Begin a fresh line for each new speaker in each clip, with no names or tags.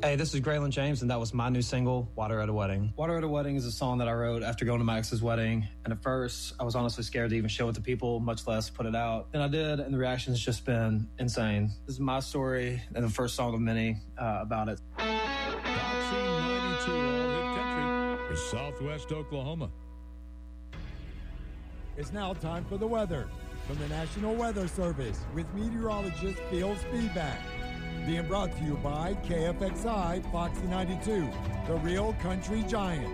Hey, this is Graylin James, and that was my new single, Water at a Wedding. Water at a Wedding is a song that I wrote after going to my ex's wedding. And at first, I was honestly scared to even show it to people, much less put it out. Then I did, and the reaction has just been insane. This is my story and the first song of many about it.
Boxing 92 All-Hit Country for Southwest Oklahoma.
It's now time for the weather from the National Weather Service with meteorologist Phil Spivak. Being brought to you by KFXI Foxy 92, the real country giant.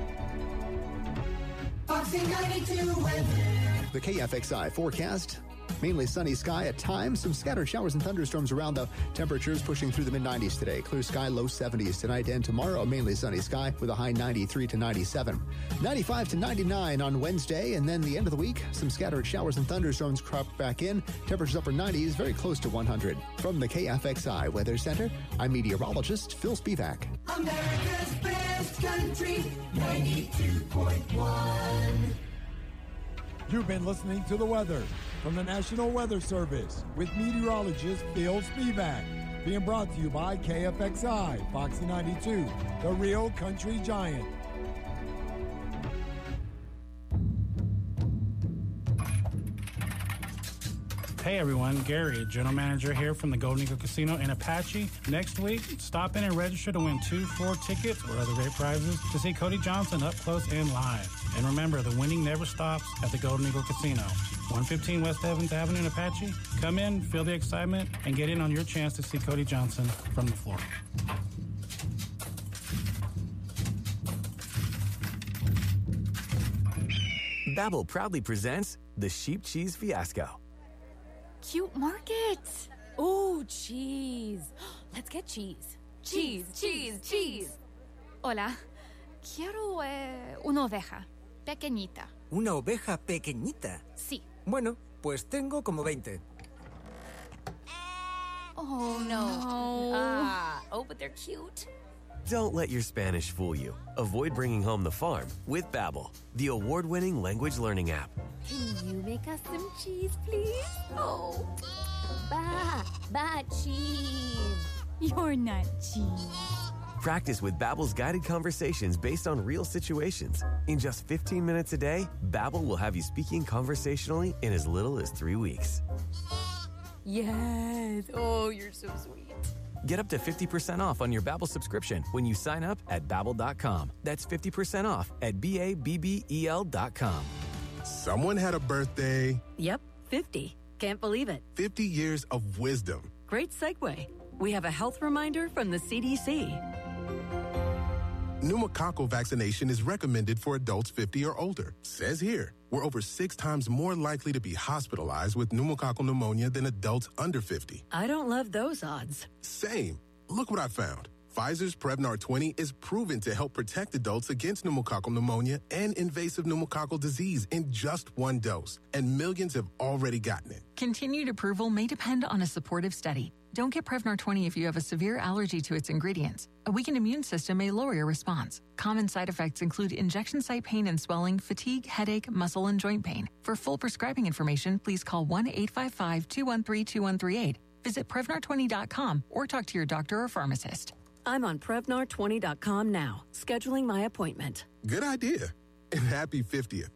Foxy 92 weather.
The KFXI forecast. Mainly sunny sky at times. Some scattered showers and thunderstorms around, though. Temperatures pushing through the mid-90s today. Clear sky, low 70s tonight and tomorrow. Mainly sunny sky with a high 93 to 97. 95 to 99 on Wednesday. And then the end of the week, some scattered showers and thunderstorms crop back in. Temperatures upper 90s, very close to 100. From the KFXI Weather Center, I'm meteorologist Phil Spivak.
America's best country, 92.1.
You've been listening to the weather from the National Weather Service with meteorologist Phil Spivak. Being brought to you by KFXI Foxy 92, the real country giant.
Hey everyone, Gary, General Manager here from the Golden Eagle Casino in Apache. Next week, stop in and register to win 2 floor tickets or other great prizes to see Cody Johnson up close and live. And remember, the winning never stops at the Golden Eagle Casino. 115 West Evans Avenue in Apache. Come in, feel the excitement, and get in on your chance to see Cody Johnson from the floor.
Babbel proudly presents the Sheep Cheese Fiasco.
Cute market. Oh, cheese. Let's get cheese. Cheese, cheese, cheese. Hola. Quiero una oveja. Pequeñita.
¿Una oveja pequeñita?
Sí.
Bueno, pues tengo como 20.
Oh, no. But they're cute.
Don't let your Spanish fool you. Avoid bringing home the farm with Babbel, the award-winning language learning app.
Can you make us some cheese, please? Oh. Cheese. You're not cheese.
Practice with Babbel's guided conversations based on real situations. In just 15 minutes a day, Babbel will have you speaking conversationally in as little as 3 weeks.
Yes. Oh, you're so sweet.
Get up to 50% off on your Babbel subscription when you sign up at Babbel.com. That's 50% off at BABBEL.com.
Someone had a birthday.
Yep, 50. Can't believe it.
50 years of wisdom.
Great segue. We have a health reminder from the CDC.
Pneumococcal vaccination is recommended for adults 50 or older. Says here, we're over 6 times more likely to be hospitalized with pneumococcal pneumonia than adults under 50.
I don't love those odds.
Same. Look what I found. Pfizer's Prevnar 20 is proven to help protect adults against pneumococcal pneumonia and invasive pneumococcal disease in just 1 dose. And millions have already gotten it.
Continued approval may depend on a supportive study. Don't get Prevnar 20 if you have a severe allergy to its ingredients. A weakened immune system may lower your response. Common side effects include injection site pain and swelling, fatigue, headache, muscle, and joint pain. For full prescribing information, please call 1-855-213-2138. Visit Prevnar20.com or talk to your doctor or pharmacist.
I'm on Prevnar20.com now, scheduling my appointment.
Good idea. And happy 50th.